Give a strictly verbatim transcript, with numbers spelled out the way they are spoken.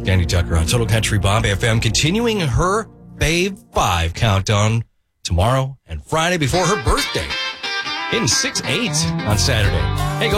Danny Tucker on Total Country Bob F M, continuing her Fave five countdown tomorrow and Friday before her birthday. Hitting six eight on Saturday. Hey, go